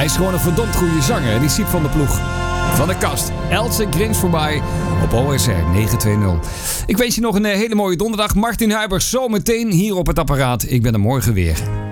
Hij is gewoon een verdomd goede zanger. Die Siep van de Ploeg. Van de kast. Else Grins voorbij op OSR 920. Ik wens je nog een hele mooie donderdag. Martin Huibers zometeen hier op het apparaat. Ik ben er morgen weer.